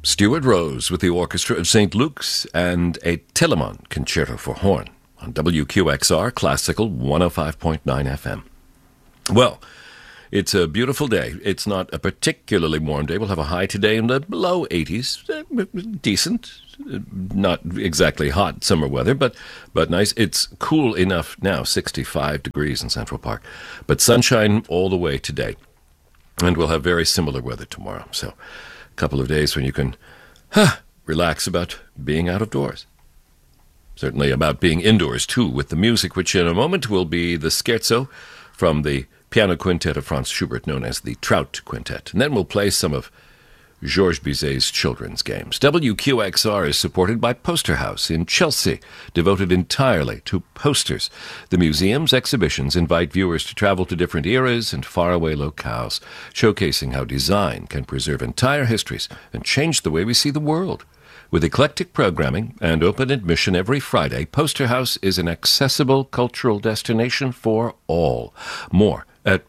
Stuart Rose with the Orchestra of St. Luke's and a Telemann Concerto for Horn on WQXR Classical 105.9 FM. Well, it's a beautiful day. It's not a particularly warm day. We'll have a high today in the low 80s. Decent. Not exactly hot summer weather, but nice. It's cool enough now, 65 degrees in Central Park. But sunshine all the way today. And we'll have very similar weather tomorrow. So a couple of days when you can relax about being out of doors. Certainly about being indoors, too, with the music, which in a moment will be the scherzo from the piano quintet of Franz Schubert, known as the Trout Quintet. And then we'll play some of Georges Bizet's children's games. WQXR is supported by Poster House in Chelsea, devoted entirely to posters. The museum's exhibitions invite viewers to travel to different eras and faraway locales, showcasing how design can preserve entire histories and change the way we see the world. With eclectic programming and open admission every Friday, Poster House is an accessible cultural destination for all. More at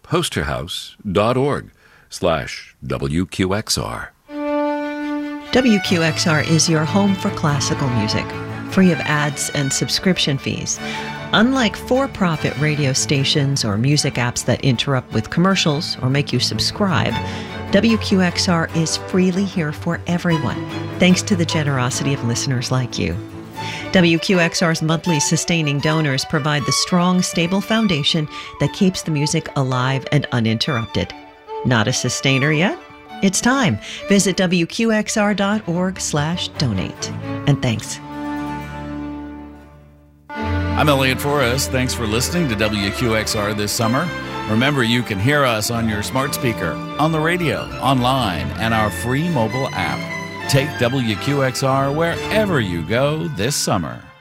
posterhouse.org/WQXR. WQXR is your home for classical music, free of ads and subscription fees. Unlike for-profit radio stations or music apps that interrupt with commercials or make you subscribe, WQXR is freely here for everyone, thanks to the generosity of listeners like you. WQXR's monthly sustaining donors provide the strong, stable foundation that keeps the music alive and uninterrupted. Not a sustainer yet? It's time. Visit WQXR.org/donate. And thanks. I'm Elliot Forrest. Thanks for listening to WQXR this summer. Remember, you can hear us on your smart speaker, on the radio, online, and our free mobile app. Take WQXR wherever you go this summer.